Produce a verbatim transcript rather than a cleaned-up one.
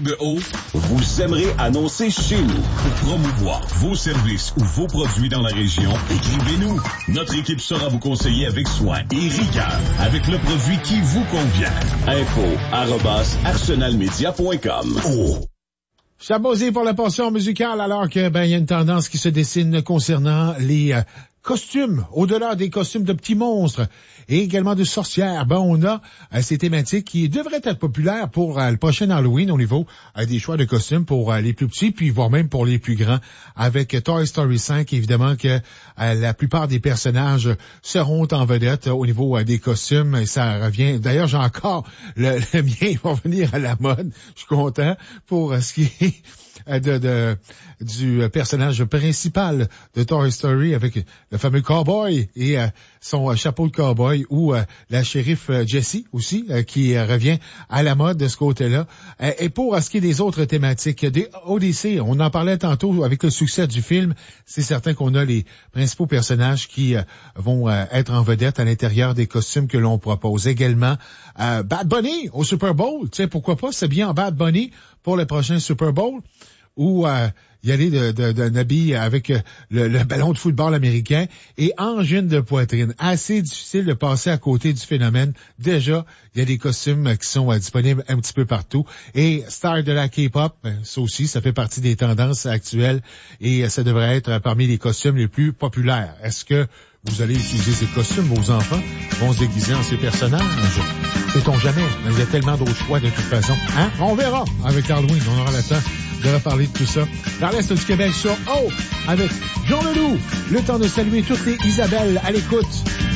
de haut? Vous aimerez annoncer chez nous. Pour promouvoir vos services ou vos produits dans la région, écrivez-nous. Notre équipe saura vous conseiller avec soin et rigueur, avec le produit qui vous convient. Info arobase arsenalmedia point com. Oh. Chaboisé pour la portion musicale, alors que ben il y a une tendance qui se dessine concernant les euh, costumes, au-delà des costumes de petits monstres et également de sorcières. Ben on a euh, ces thématiques qui devraient être populaires pour euh, le prochain Halloween au niveau euh, des choix de costumes pour euh, les plus petits, puis voire même pour les plus grands. Avec euh, Toy Story cinq, évidemment que euh, la plupart des personnages seront en vedette euh, au niveau euh, des costumes. Et ça revient. D'ailleurs, j'ai encore le, le mien, il va venir à la mode. Je suis content pour euh, ce qui est De, de, du personnage principal de Toy Story avec le fameux cowboy et euh, son chapeau de cowboy, ou euh, la shérif euh, Jessie aussi euh, qui euh, revient à la mode de ce côté-là. Euh, et pour euh, ce qui est des autres thématiques, des O D C, on en parlait tantôt avec le succès du film, c'est certain qu'on a les principaux personnages qui euh, vont euh, être en vedette à l'intérieur des costumes que l'on propose. Également, euh, Bad Bunny au Super Bowl, tu sais pourquoi pas, c'est bien en Bad Bunny pour le prochain Super Bowl, ou euh, y aller de, de, d'un habit avec euh, le, le ballon de football américain et angine de poitrine. Assez difficile de passer à côté du phénomène. Déjà, il y a des costumes qui sont euh, disponibles un petit peu partout. Et star de la K-pop, ben, ça aussi, ça fait partie des tendances actuelles et euh, ça devrait être euh, parmi les costumes les plus populaires. Est-ce que vous allez utiliser ces costumes? Vos enfants vont se déguiser en ces personnages? Sait-on jamais? Mais il y a tellement d'autres choix de toute façon. Hein? On verra avec Halloween. On aura le temps de reparler de tout ça. Dans l'Est du Québec sur Oh! Avec Jean Leloup. Le temps de saluer toutes les Isabelles à l'écoute.